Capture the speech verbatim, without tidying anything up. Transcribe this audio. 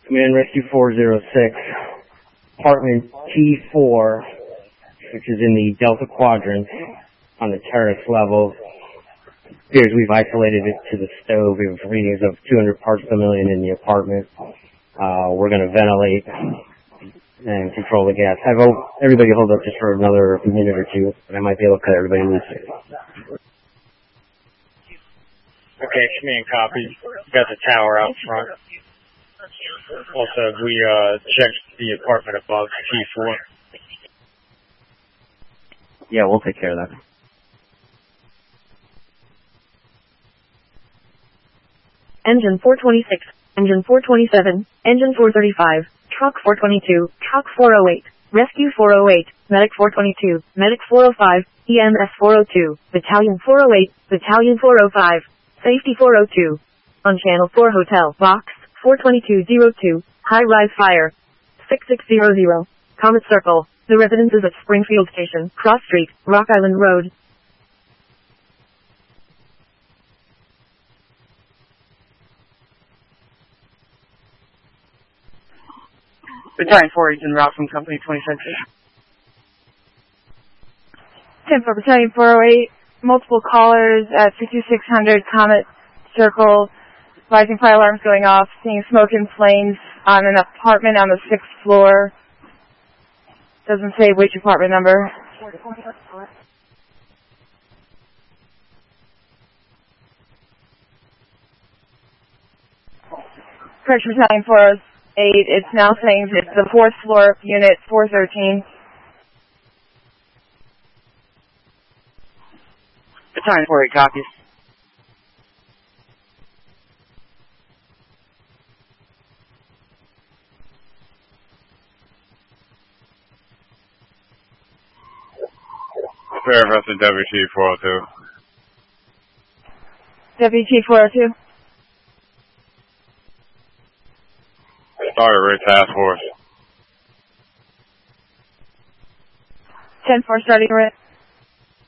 Command Rescue four zero six, apartment T four, which is in the Delta Quadrant on the terrace level. Appears we've isolated it to the stove. We have readings of two hundred parts per million in the apartment. Uh, we're going to ventilate and control the gas. Have everybody hold up just for another minute or two, and I might be able to cut everybody loose. Okay, command copy. Got the tower out front. Also, we uh, checked the apartment above T four. Yeah, we'll take care of that. Engine four twenty-six, Engine four twenty-seven, Engine four thirty-five, Truck four twenty-two, Truck four oh eight, Rescue four oh eight, Medic four twenty-two, Medic four oh five, E M S four oh two, Battalion four oh eight, Battalion four oh five, Safety four oh two. On Channel four Hotel, Box four twenty-two oh two, High Rise Fire, six six zero zero, Comet Circle, the residences at Springfield Station, Cross Street, Rock Island Road. Battalion four is en route from Company twenty Century. ten four Battalion four oh eight, multiple callers at fifty-six hundred Comet Circle, rising fire alarms going off, seeing smoke and flames on an apartment on the sixth floor. Doesn't say which apartment number. Pressure Battalion four oh eight, it's now saying it's the fourth floor, unit four thirteen. Battalion four oh eight copies. Fairfax to W T four oh two. W T four oh two. Started Ray Task Force. ten four starting Ray.